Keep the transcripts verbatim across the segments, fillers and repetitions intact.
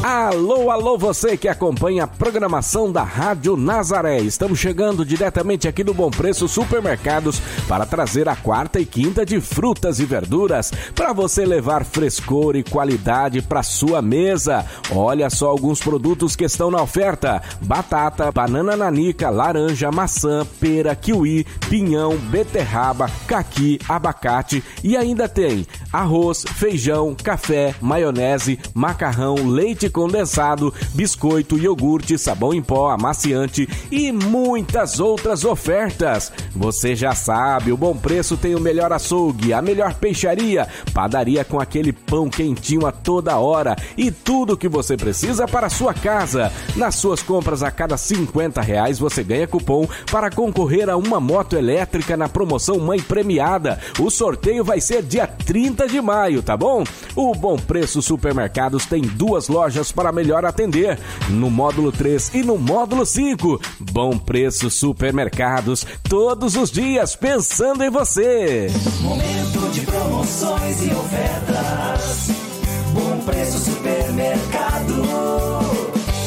Alô, alô, você que acompanha a programação da Rádio Nazaré. Estamos chegando diretamente aqui no Bom Preço Supermercados para trazer a quarta e quinta de frutas e verduras para você levar frescor e qualidade para sua mesa. Olha só alguns produtos que estão na oferta: batata, banana nanica, laranja, maçã, pera, kiwi, pinhão, beterraba, caqui, abacate e ainda tem arroz, feijão, café, maionese, macarrão, leite condensado, biscoito, iogurte, sabão em pó, amaciante e muitas outras ofertas. Você já sabe, o Bom Preço tem o melhor açougue, a melhor peixaria, padaria com aquele pão quentinho a toda hora e tudo que você precisa para a sua casa. Nas suas compras a cada cinquenta reais você ganha cupom para concorrer a uma moto elétrica na promoção Mãe Premiada. O sorteio vai ser dia trinta de maio, tá bom? O Bom Preço Supermercados tem duas lojas para melhor atender, no módulo três e no módulo cinco. Bom Preço Supermercados, todos os dias pensando em você. Momento de promoções e ofertas. Bom Preço Supermercado.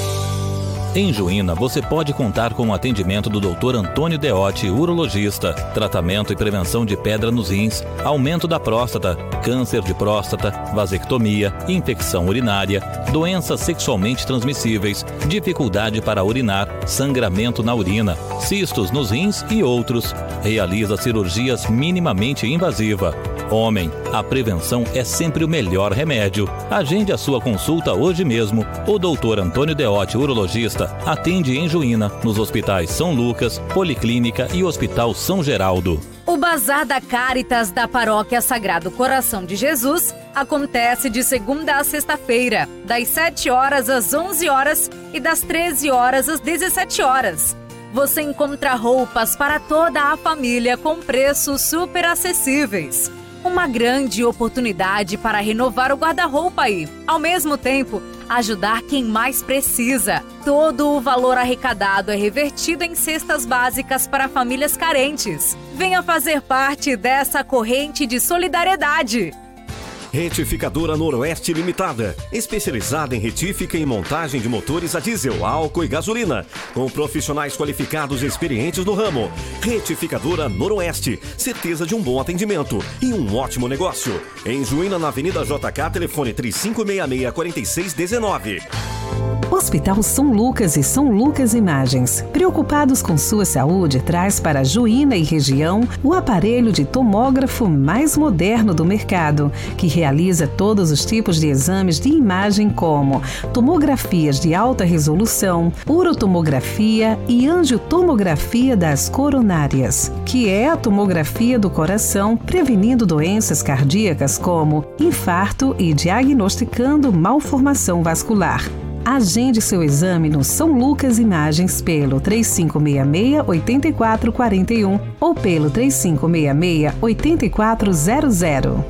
Em Juína, você pode contar com o atendimento do doutor Antônio Deotti, urologista, tratamento e prevenção de pedra nos rins, aumento da próstata, câncer de próstata, vasectomia, infecção urinária, doenças sexualmente transmissíveis, dificuldade para urinar, sangramento na urina, cistos nos rins e outros. Realiza cirurgias minimamente invasiva. Homem, a prevenção é sempre o melhor remédio. Agende a sua consulta hoje mesmo. O doutor Antônio Deotti, urologista, atende em Juína, nos hospitais São Lucas, Policlínica e Hospital São Geraldo. O Bazar da Cáritas da Paróquia Sagrado Coração de Jesus acontece de segunda a sexta-feira, das sete horas às onze horas e das treze horas às dezessete horas. Você encontra roupas para toda a família com preços super acessíveis. Uma grande oportunidade para renovar o guarda-roupa e, ao mesmo tempo, ajudar quem mais precisa. Todo o valor arrecadado é revertido em cestas básicas para famílias carentes. Venha fazer parte dessa corrente de solidariedade. Retificadora Noroeste Limitada, especializada em retífica e montagem de motores a diesel, álcool e gasolina, com profissionais qualificados e experientes no ramo. Retificadora Noroeste, certeza de um bom atendimento e um ótimo negócio. Em Juína, na Avenida J K, telefone três cinco seis seis, quatro seis um nove. Hospital São Lucas e São Lucas Imagens, preocupados com sua saúde, traz para Juína e região o aparelho de tomógrafo mais moderno do mercado, que realiza todos os tipos de exames de imagem como tomografias de alta resolução, urotomografia e angiotomografia das coronárias, que é a tomografia do coração, prevenindo doenças cardíacas como infarto e diagnosticando malformação vascular. Agende seu exame no São Lucas Imagens pelo três cinco seis seis, oito quatro quatro um ou pelo três cinco seis seis, oito quatro zero zero.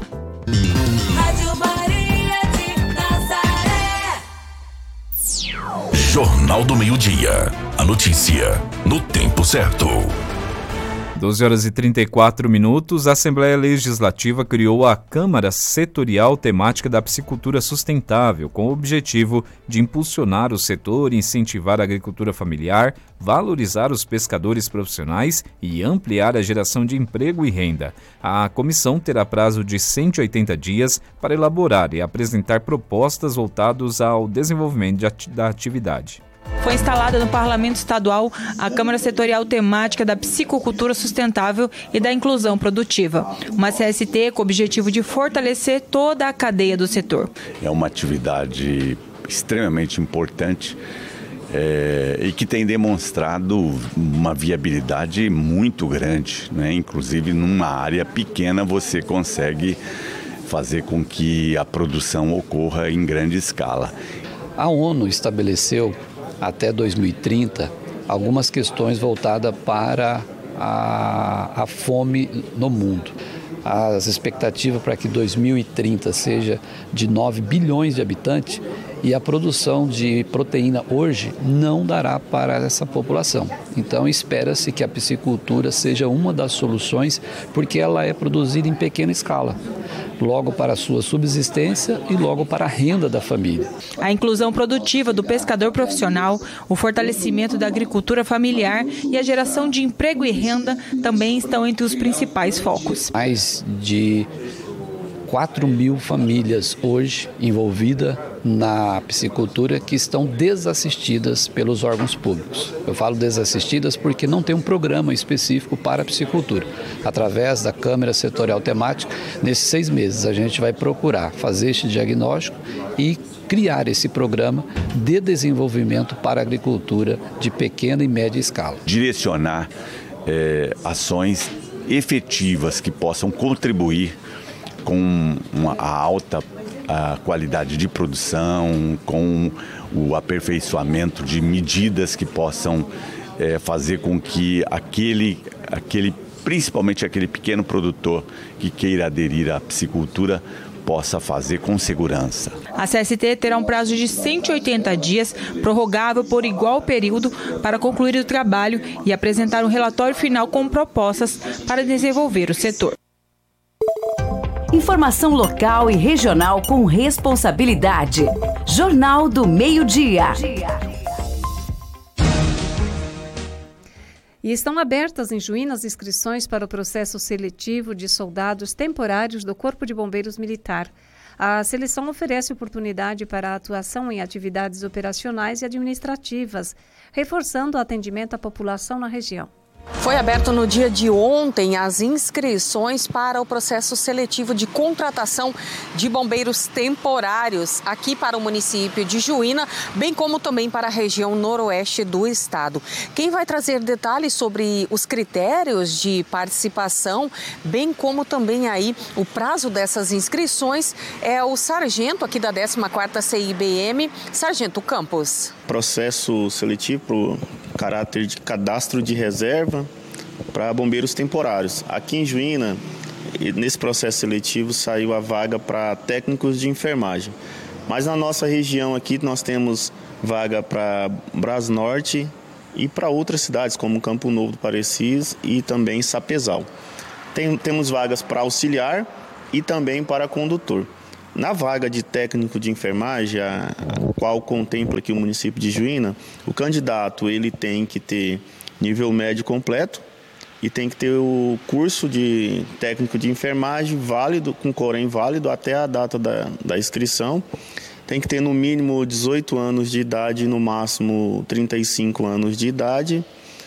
Rádio Maria de Nazaré. Jornal do Meio-Dia. A notícia no tempo certo. doze horas e trinta e quatro minutos, a Assembleia Legislativa criou a Câmara Setorial Temática da Piscicultura Sustentável, com o objetivo de impulsionar o setor, incentivar a agricultura familiar, valorizar os pescadores profissionais e ampliar a geração de emprego e renda. A comissão terá prazo de cento e oitenta dias para elaborar e apresentar propostas voltadas ao desenvolvimento de ati- da atividade. Foi instalada no Parlamento Estadual a Câmara Setorial Temática da Piscicultura Sustentável e da Inclusão Produtiva, uma C S T com o objetivo de fortalecer toda a cadeia do setor. É uma atividade extremamente importante é, e que tem demonstrado uma viabilidade muito grande, né? Inclusive numa área pequena você consegue fazer com que a produção ocorra em grande escala. A ONU estabeleceu até dois mil e trinta, algumas questões voltadas para a, a fome no mundo. As expectativas para que dois mil e trinta seja de nove bilhões de habitantes E a produção de proteína hoje não dará para essa população. Então espera-se que a piscicultura seja uma das soluções, porque ela é produzida em pequena escala, logo para a sua subsistência e logo para a renda da família. A inclusão produtiva do pescador profissional, o fortalecimento da agricultura familiar e a geração de emprego e renda também estão entre os principais focos. Mais de quatro mil famílias hoje envolvidas na piscicultura que estão desassistidas pelos órgãos públicos. Eu falo desassistidas porque não tem um programa específico para a piscicultura. Através da Câmara Setorial Temática, nesses seis meses a gente vai procurar fazer este diagnóstico e criar esse programa de desenvolvimento para a agricultura de pequena e média escala. Direcionar é, ações efetivas que possam contribuir com uma, a alta a qualidade de produção, com o aperfeiçoamento de medidas que possam é, fazer com que aquele, aquele, principalmente aquele pequeno produtor que queira aderir à piscicultura, possa fazer com segurança. A C S T terá um prazo de cento e oitenta dias, prorrogável por igual período, para concluir o trabalho e apresentar um relatório final com propostas para desenvolver o setor. Informação local e regional com responsabilidade. Jornal do Meio-Dia. E estão abertas em Juína as inscrições para o processo seletivo de soldados temporários do Corpo de Bombeiros Militar. A seleção oferece oportunidade para a atuação em atividades operacionais e administrativas, reforçando o atendimento à população na região. Foi aberto no dia de ontem as inscrições para o processo seletivo de contratação de bombeiros temporários aqui para o município de Juína, bem como também para a região noroeste do estado. Quem vai trazer detalhes sobre os critérios de participação, bem como também aí o prazo dessas inscrições, é o sargento aqui da décima quarta C I B M, Sargento Campos. Processo seletivo por caráter de cadastro de reserva para bombeiros temporários. Aqui em Juína, nesse processo seletivo, saiu a vaga para técnicos de enfermagem. Mas na nossa região aqui nós temos vaga para Brasnorte e para outras cidades, como Campo Novo do Parecis e também Sapezal. Tem, temos vagas para auxiliar e também para condutor. Na vaga de técnico de enfermagem, a, a qual contempla aqui o município de Juína, o candidato ele tem que ter nível médio completo e tem que ter o curso de técnico de enfermagem válido, com Corém válido até a data da, da inscrição. Tem que ter no mínimo dezoito anos de idade e no máximo trinta e cinco anos de idade.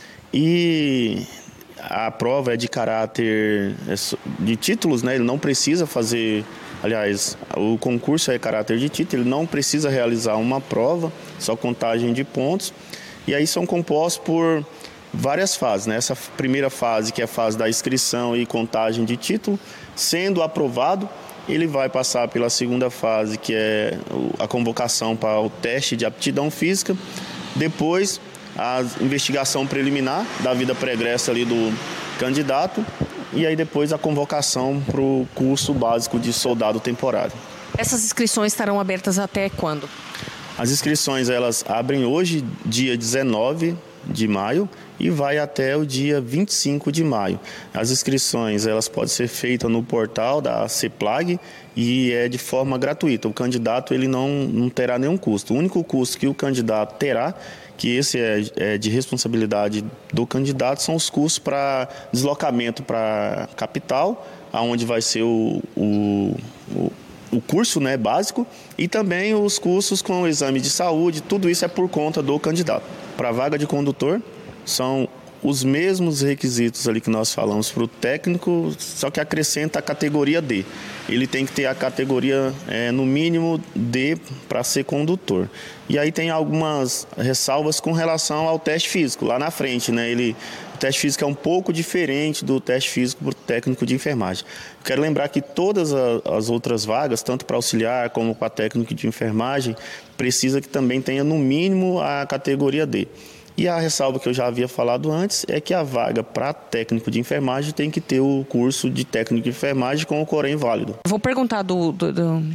E a prova é de caráter de títulos, né? Ele não precisa fazer... Aliás, o concurso é caráter de título, ele não precisa realizar uma prova, só contagem de pontos. E aí são compostos por várias fases, né? Essa primeira fase, que é a fase da inscrição e contagem de título, sendo aprovado, ele vai passar pela segunda fase, que é a convocação para o teste de aptidão física. Depois, a investigação preliminar da vida pregressa ali do candidato. E aí depois a convocação para o curso básico de soldado temporário. Essas inscrições estarão abertas até quando? As inscrições elas abrem hoje, dia dezenove de maio, e vai até o dia vinte e cinco de maio. As inscrições elas podem ser feitas no portal da CEPLAG e é de forma gratuita. O candidato ele não, não terá nenhum custo. O único custo que o candidato terá, que esse é, é de responsabilidade do candidato, são os custos para deslocamento para a capital, onde vai ser o, o, o, o curso, né, básico, e também os custos com o exame de saúde. Tudo isso é por conta do candidato. Para a vaga de condutor, são os mesmos requisitos ali que nós falamos para o técnico, só que acrescenta a categoria D. Ele tem que ter a categoria, é, no mínimo, D para ser condutor. E aí tem algumas ressalvas com relação ao teste físico, lá na frente, né? Ele, o teste físico é um pouco diferente do teste físico para o técnico de enfermagem. Quero lembrar que todas as outras vagas, tanto para auxiliar como para técnico de enfermagem, precisa que também tenha, no mínimo, a categoria D. E a ressalva que eu já havia falado antes é que a vaga para técnico de enfermagem tem que ter o curso de técnico de enfermagem com o Corém válido. Vou perguntar do, do, do,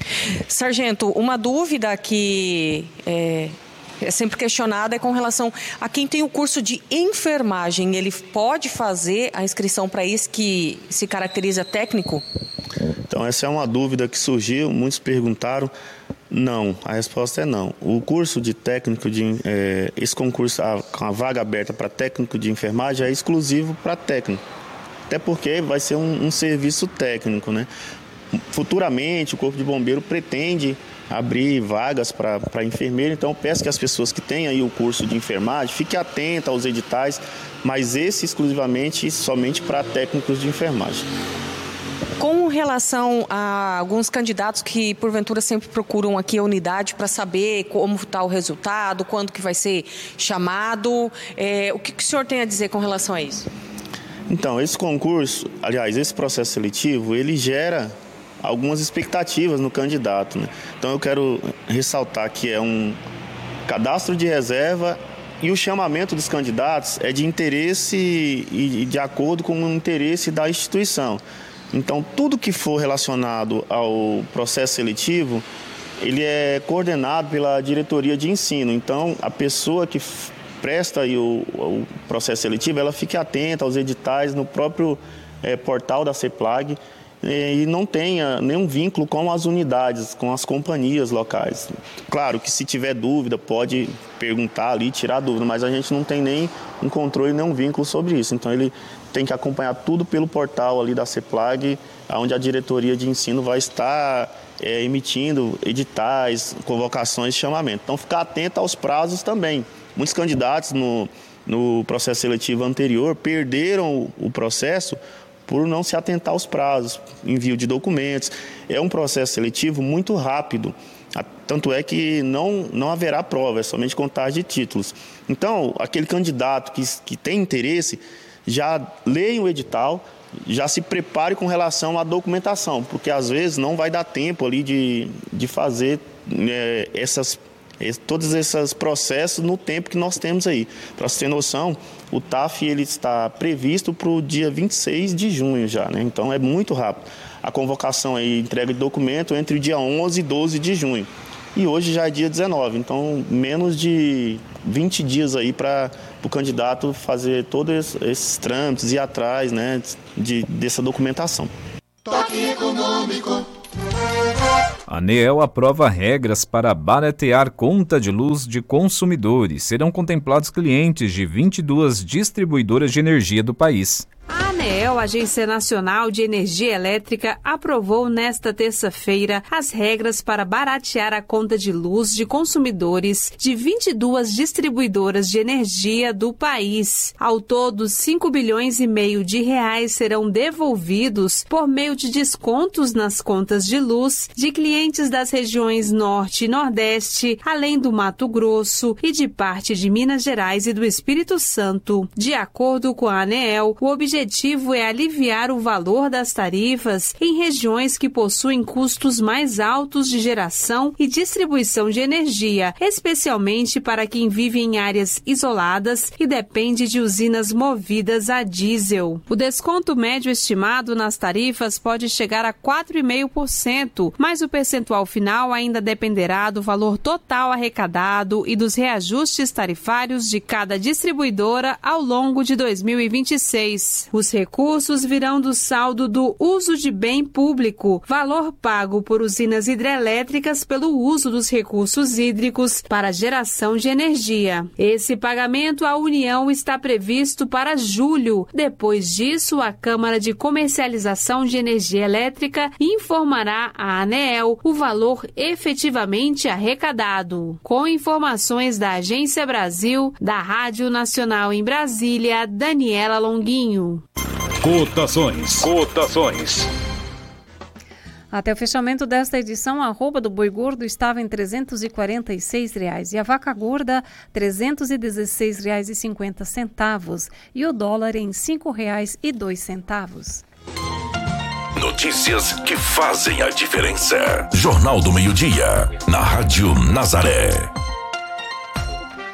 Sargento, uma dúvida que é, é sempre questionada é com relação a quem tem o curso de enfermagem. Ele pode fazer a inscrição para isso que se caracteriza técnico? Então, essa é uma dúvida que surgiu, muitos perguntaram. Não, a resposta é não. O curso de técnico de... É, esse concurso, a, com a vaga aberta para técnico de enfermagem é exclusivo para técnico. Até porque vai ser um, um serviço técnico, né? Futuramente, o Corpo de Bombeiro pretende abrir vagas para enfermeiro, então eu peço que as pessoas que têm aí o curso de enfermagem fiquem atentas aos editais, mas esse exclusivamente somente para técnicos de enfermagem. Com relação a alguns candidatos que, porventura, sempre procuram aqui a unidade para saber como está o resultado, quando que vai ser chamado, é, o que, que o senhor tem a dizer com relação a isso? Então, esse concurso, aliás, esse processo seletivo, ele gera algumas expectativas no candidato, né? Então, eu quero ressaltar que é um cadastro de reserva e o chamamento dos candidatos é de interesse e de acordo com o interesse da instituição. Então, tudo que for relacionado ao processo seletivo, ele é coordenado pela diretoria de ensino. Então, a pessoa que presta aí o, o processo seletivo, ela fique atenta aos editais no próprio é, portal da CEPLAG e, e não tenha nenhum vínculo com as unidades, com as companhias locais. Claro que se tiver dúvida, pode perguntar ali, tirar dúvida, mas a gente não tem nem um controle, nem um vínculo sobre isso. Então, ele tem que acompanhar tudo pelo portal ali da CEPLAG, onde a diretoria de ensino vai estar é, emitindo editais, convocações de chamamento. Então, ficar atento aos prazos também. Muitos candidatos no, no processo seletivo anterior perderam o, o processo por não se atentar aos prazos, envio de documentos. É um processo seletivo muito rápido, tanto é que não, não haverá prova, é somente contagem de títulos. Então, aquele candidato que, que tem interesse, já leia o edital, já se prepare com relação à documentação, porque às vezes não vai dar tempo ali de, de fazer é, essas, todos esses processos no tempo que nós temos aí. Para você ter noção, o T A F ele está previsto para o dia vinte e seis de junho já, né? Então é muito rápido. A convocação aí, entrega de documento entre o dia onze e doze de junho. E hoje já é dia dezenove, então menos de vinte dias aí para o candidato fazer todos esses trâmites e ir atrás, né, de, dessa documentação. Toque econômico. A ANEEL aprova regras para baratear conta de luz de consumidores. Serão contemplados clientes de vinte e duas distribuidoras de energia do país. A ANEEL, Agência Nacional de Energia Elétrica, aprovou nesta terça-feira as regras para baratear a conta de luz de consumidores de vinte e duas distribuidoras de energia do país. Ao todo, cinco bilhões e meio de reais serão devolvidos por meio de descontos nas contas de luz de clientes das regiões Norte e Nordeste, além do Mato Grosso e de parte de Minas Gerais e do Espírito Santo. De acordo com a ANEEL, o objetivo O objetivo é aliviar o valor das tarifas em regiões que possuem custos mais altos de geração e distribuição de energia, especialmente para quem vive em áreas isoladas e depende de usinas movidas a diesel. O desconto médio estimado nas tarifas pode chegar a quatro vírgula cinco por cento, mas o percentual final ainda dependerá do valor total arrecadado e dos reajustes tarifários de cada distribuidora ao longo de dois mil e vinte e seis. Os recursos virão do saldo do uso de bem público, valor pago por usinas hidrelétricas pelo uso dos recursos hídricos para geração de energia. Esse pagamento à União está previsto para julho. Depois disso, a Câmara de Comercialização de Energia Elétrica informará à ANEEL o valor efetivamente arrecadado. Com informações da Agência Brasil, da Rádio Nacional em Brasília, Daniela Longuinho. Cotações. Cotações. Até o fechamento desta edição, a arroba do boi gordo estava em trezentos e quarenta e seis reais e a vaca gorda trezentos e dezesseis reais e cinquenta centavos e o dólar em cinco reais e dois centavos. Notícias que fazem a diferença. Jornal do Meio-Dia, na Rádio Nazaré.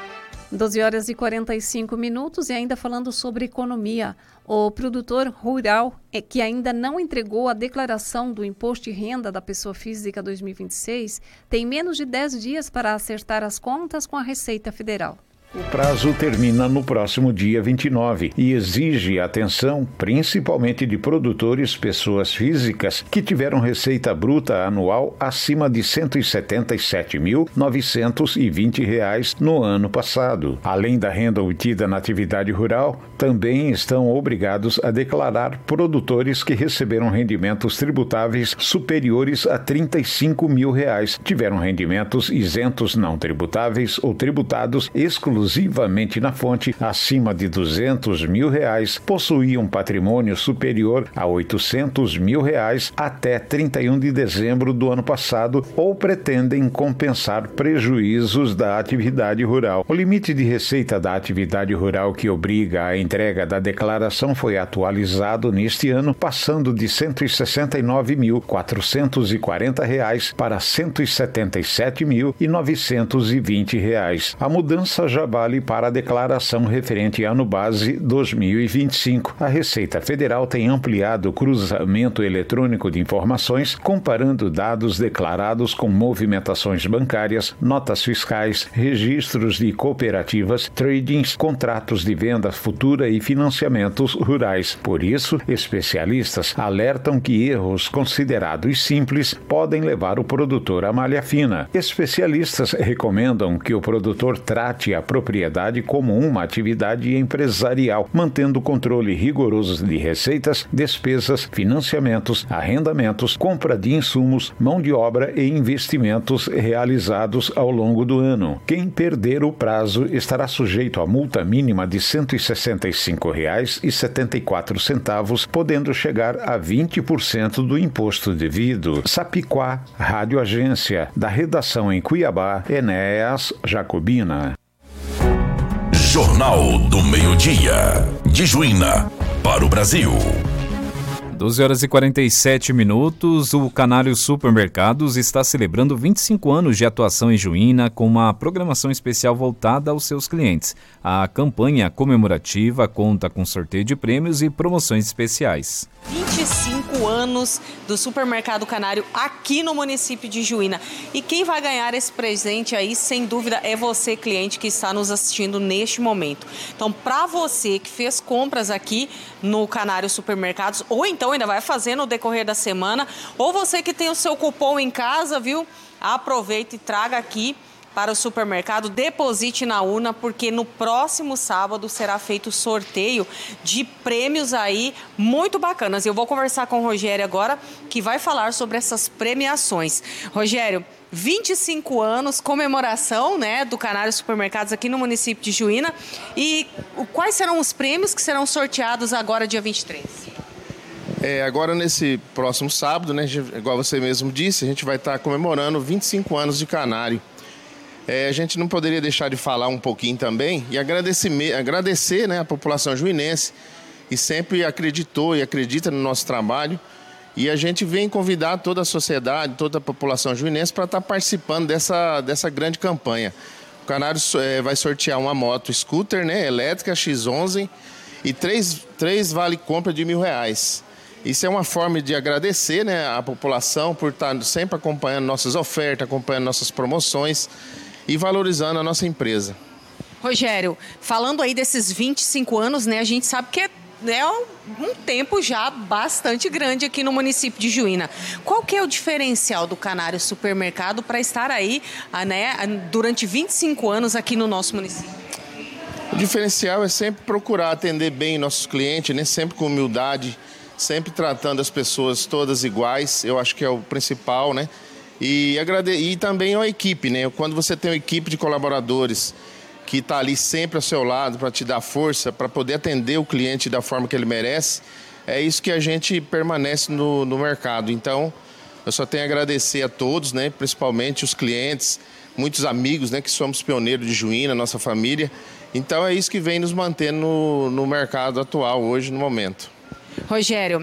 doze horas e quarenta e cinco minutos e ainda falando sobre economia. O produtor rural é que ainda não entregou a declaração do Imposto de Renda da Pessoa Física dois mil e vinte e seis tem menos de dez dias para acertar as contas com a Receita Federal. O prazo termina no próximo dia vinte e nove e exige atenção principalmente de produtores, pessoas físicas, que tiveram receita bruta anual acima de cento e setenta e sete mil novecentos e vinte reais no ano passado. Além da renda obtida na atividade rural, também estão obrigados a declarar produtores que receberam rendimentos tributáveis superiores a trinta e cinco mil reais, tiveram rendimentos isentos não tributáveis ou tributados exclusivamente exclusivamente na fonte acima de duzentos mil reais, possuíam patrimônio superior a oitocentos mil reais até trinta e um de dezembro do ano passado ou pretendem compensar prejuízos da atividade rural. O limite de receita da atividade rural que obriga a entrega da declaração foi atualizado neste ano, passando de cento e sessenta e nove mil quatrocentos e quarenta reais para cento e setenta e sete mil novecentos e vinte reais. A mudança já vale para a declaração referente ano base dois mil e vinte e cinco. A Receita Federal tem ampliado o cruzamento eletrônico de informações, comparando dados declarados com movimentações bancárias, notas fiscais, registros de cooperativas, tradings, contratos de venda futura e financiamentos rurais. Por isso, especialistas alertam que erros considerados simples podem levar o produtor à malha fina. Especialistas recomendam que o produtor trate a propriedade como uma atividade empresarial, mantendo controle rigoroso de receitas, despesas, financiamentos, arrendamentos, compra de insumos, mão de obra e investimentos realizados ao longo do ano. Quem perder o prazo estará sujeito a multa mínima de cento e sessenta e cinco reais e setenta e quatro centavos, podendo chegar a vinte por cento do imposto devido. Sapiquá, Rádio Agência, da redação em Cuiabá, Enéas Jacobina. Jornal do Meio-Dia, de Juína, para o Brasil. doze horas e quarenta e sete minutos, o Canário Supermercados está celebrando vinte e cinco anos de atuação em Juína com uma programação especial voltada aos seus clientes. A campanha comemorativa conta com sorteio de prêmios e promoções especiais. vinte e cinco anos do Supermercado Canário aqui no município de Juína. E quem vai ganhar esse presente aí, sem dúvida, é você, cliente, que está nos assistindo neste momento. Então, para você que fez compras aqui no Canário Supermercados, ou então ainda vai fazer no decorrer da semana, ou você que tem o seu cupom em casa, viu? Aproveita e traga aqui para o supermercado, deposite na urna, porque no próximo sábado será feito sorteio de prêmios aí muito bacanas. Eu vou conversar com o Rogério agora, que vai falar sobre essas premiações. Rogério, vinte e cinco anos, comemoração, né, do Canário Supermercados aqui no município de Juína. E quais serão os prêmios que serão sorteados agora, dia vinte e três? É, agora, nesse próximo sábado, né, igual você mesmo disse, a gente vai estar comemorando vinte e cinco anos de Canário. É, a gente não poderia deixar de falar um pouquinho também e agradecer, agradecer né, a população juinense, que sempre acreditou e acredita no nosso trabalho. E a gente vem convidar toda a sociedade, toda a população juinense para estar participando dessa, dessa grande campanha. O Canário é, vai sortear uma moto scooter, né, elétrica X onze e três, três vale-compra de mil reais. Isso é uma forma de agradecer, né, a população por estar sempre acompanhando nossas ofertas, acompanhando nossas promoções e valorizando a nossa empresa. Rogério, falando aí desses vinte e cinco anos, né, a gente sabe que é, é um tempo já bastante grande aqui no município de Juína. Qual que é o diferencial do Canário Supermercado para estar aí, né, durante vinte e cinco anos aqui no nosso município? O diferencial é sempre procurar atender bem nossos clientes, né, sempre com humildade, sempre tratando as pessoas todas iguais. Eu acho que é o principal, né? E, agrade... e também a equipe, né? Quando você tem uma equipe de colaboradores que está ali sempre ao seu lado para te dar força, para poder atender o cliente da forma que ele merece, é isso que a gente permanece no, no mercado. Então, eu só tenho a agradecer a todos, né? Principalmente os clientes, muitos amigos, né? Que somos pioneiros de Juína, nossa família. Então, é isso que vem nos mantendo no, no mercado atual hoje, no momento. Rogério,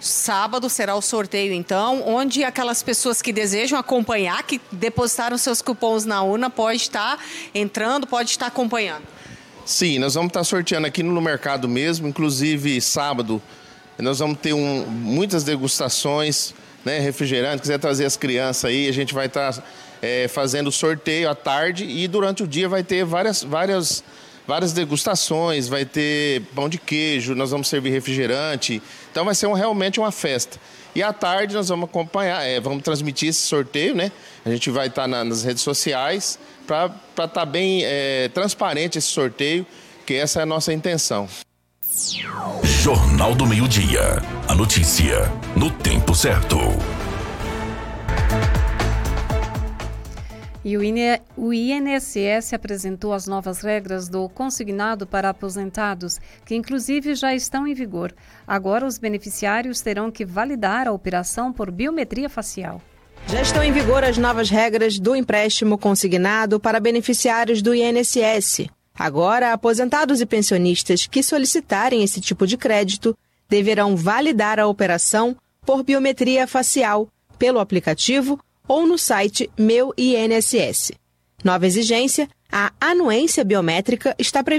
Sábado será o sorteio, então, onde aquelas pessoas que desejam acompanhar, que depositaram seus cupons na urna, pode estar entrando, pode estar acompanhando. Sim, nós vamos estar sorteando aqui no mercado mesmo, inclusive sábado nós vamos ter um, muitas degustações, né, refrigerante, quiser trazer as crianças aí, a gente vai estar é, fazendo sorteio à tarde e durante o dia vai ter várias, várias, várias degustações, vai ter pão de queijo, nós vamos servir refrigerante, então vai ser um, realmente uma festa. E à tarde nós vamos acompanhar, é, vamos transmitir esse sorteio, né? A gente vai estar na, nas redes sociais para estar bem é, transparente esse sorteio, que essa é a nossa intenção. Jornal do Meio-Dia. A notícia no tempo certo. E o I N S S apresentou as novas regras do consignado para aposentados, que inclusive já estão em vigor. Agora, os beneficiários terão que validar a operação por biometria facial. Já estão em vigor as novas regras do empréstimo consignado para beneficiários do I N S S. Agora, aposentados e pensionistas que solicitarem esse tipo de crédito deverão validar a operação por biometria facial pelo aplicativo ou no site Meu I N S S. Nova exigência, a anuência biométrica está prevista